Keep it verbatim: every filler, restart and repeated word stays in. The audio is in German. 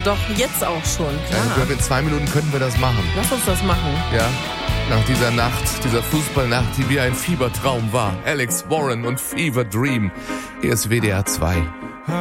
doch, jetzt auch schon, klar. Ich glaube, in zwei Minuten könnten wir das machen. Lass uns das machen. Ja, nach dieser Nacht, dieser Fußballnacht, die wie ein Fiebertraum war. Alex Warren und Fever Dream. Hier ist W D R zwei.